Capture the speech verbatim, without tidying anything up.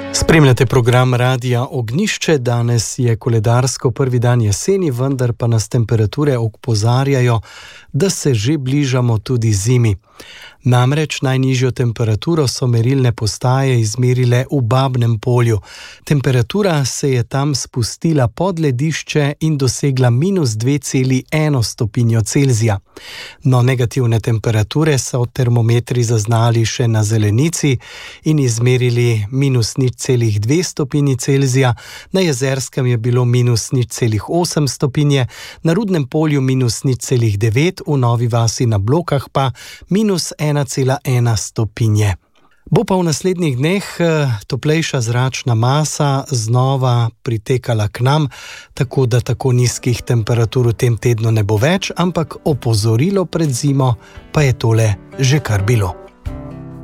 Spremljate program Radia Ognjišče, danes je koledarsko prvi dan jeseni, vendar pa nas temperature opozarjajo, da se že bližamo tudi zimi. Namreč najnižjo temperaturo so merilne postaje izmerile v Babnem Polju. Temperatura se je tam spustila pod ledišče in dosegla minus dve celi ena stopinjo Celzija. No, negativne temperature so termometri zaznali še na Zelenici in izmerili minus nič celih dve stopinji Celzija, na Jezerskem je bilo minus nič celih osem stopinje, na Rudnem Polju minus nič celih devet, v Novi Vasi na Blokah pa minus ena cela ena stopinje. Bo pa v naslednjih dneh toplejša zračna masa znova pritekala k nam, tako da tako nizkih temperatur v tem tednu ne bo več, ampak opozorilo pred zimo pa je tole že kar bilo.